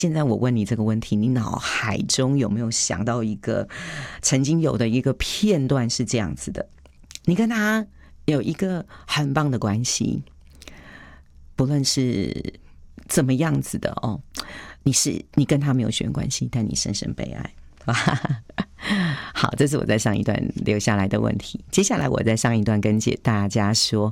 现在我问你这个问题，你脑海中有没有想到一个曾经有的一个片段是这样子的？你跟他有一个很棒的关系，不论是怎么样子的哦，你跟他没有血缘关系，但你深深被爱。好，这是我在上一段留下来的问题。接下来我在上一段跟大家说，